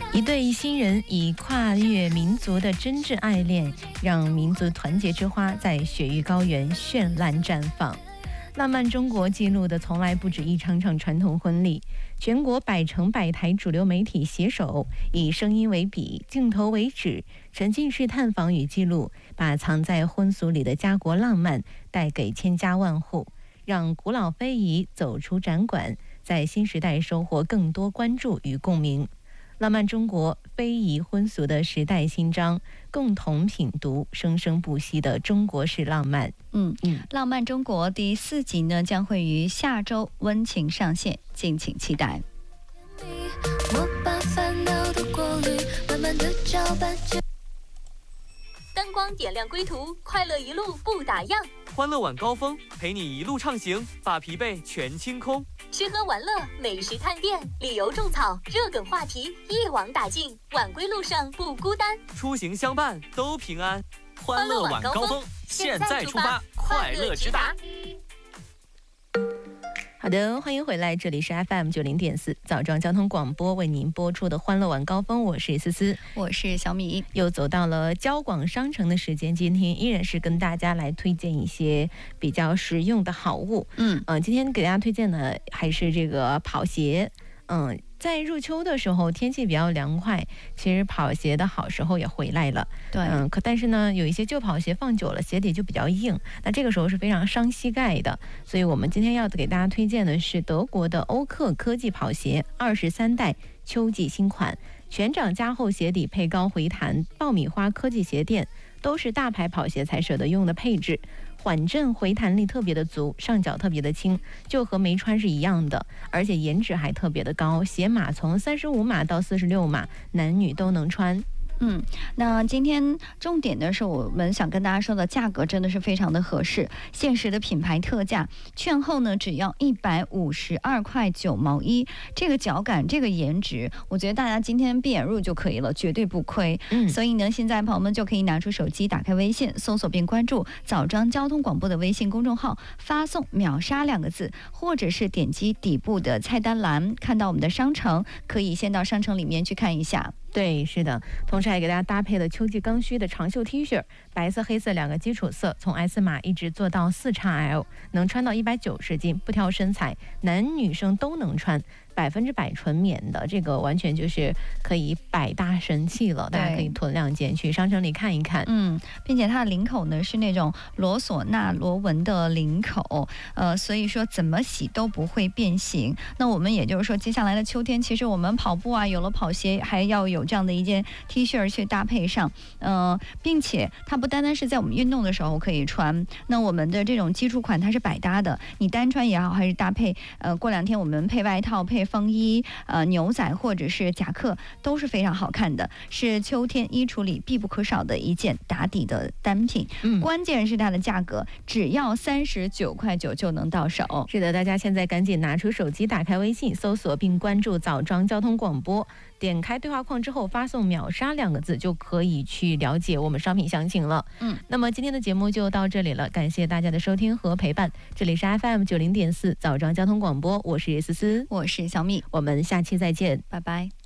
一对新人以跨越民族的真挚爱恋，让民族团结之花在雪域高原绚烂绽放。浪漫中国记录的从来不止一场场传统婚礼，全国100城100台主流媒体携手，以声音为笔，镜头为纸，沉浸式探访与记录，把藏在婚俗里的家国浪漫带给千家万户，让古老非遗走出展馆，在新时代收获更多关注与共鸣。浪漫中国非遗婚俗的时代新章，共同品读生生不息的中国式浪漫。 浪漫中国第4集呢将会于下周温情上线，敬请期待。 我把烦恼都过滤，慢慢的搅拌。 灯光点亮归途，快乐一路不打烊。 欢乐晚高峰，陪你一路畅行，把疲惫全清空。 吃喝玩乐、美食探店、旅游种草，热梗话题一网打尽，晚归路上不孤单， 出行相伴都平安。 欢乐晚高峰，现在出发，快乐直达。 好的，欢迎回来，这里是 FM90.4枣庄交通广播为您播出的欢乐晚高峰，我是思思， 我是小米。 又走到了交广商城的时间，今天依然是跟大家来推荐一些比较实用的好物。今天给大家推荐的还是这个跑鞋。在入秋的时候，天气比较凉快，其实跑鞋的好时候也回来了。 对， 但是呢，有一些旧跑鞋放久了，鞋底就比较硬，那这个时候是非常伤膝盖的。所以我们今天要给大家推荐的是德国的欧克科技跑鞋23代秋季新款，全掌加厚鞋底配高回弹爆米花科技鞋垫，都是大牌跑鞋才舍得用的配置。缓震回弹力特别的足，上脚特别的轻，就和没穿是一样的，而且颜值还特别的高，鞋码从35码到46码，男女都能穿。 那今天重点的是我们想跟大家说的价格真的是非常的合适，限时的品牌特价，券后呢只要152块9毛1，这个脚感这个颜值，我觉得大家今天闭眼入就可以了，绝对不亏。所以呢现在朋友们就可以拿出手机，打开微信，搜索并关注枣庄交通广播的微信公众号，发送秒杀2个字，或者是点击底部的菜单栏看到我们的商城，可以先到商城里面去看一下。 对，是的，同时还给大家搭配了秋季刚需的长袖 T 恤，白色黑色2个基础色，从 S 码一直做到4XL， 能穿到190斤，不挑身材，男女生都能穿，100%纯棉的，这个完全就是可以百搭神器了，大家可以囤2件去商城里看一看。 并且它的领口呢是那种罗索纳螺纹的领口，所以说怎么洗都不会变形。那我们也就是说，接下来的秋天，其实我们跑步啊，有了跑鞋，还要有这样的一件 T 恤去搭配上，并且它不单单是在我们运动的时候可以穿，那我们的这种基础款它是百搭的，你单穿也好，还是搭配过2天我们配外套、配风衣、牛仔或者是夹克都是非常好看的，是秋天衣橱里必不可少的一件打底的单品。关键是它的价格只要39块9就能到手。 是的，大家现在赶紧拿出手机，打开微信，搜索并关注枣庄交通广播，点开对话框之后发送秒杀2个字，就可以去了解我们商品详情了。那么今天的节目就到这里了，感谢大家的收听和陪伴，这里是 FM90.4枣庄交通广播，我是思思， 我是小米， 我们下期再见， 拜拜。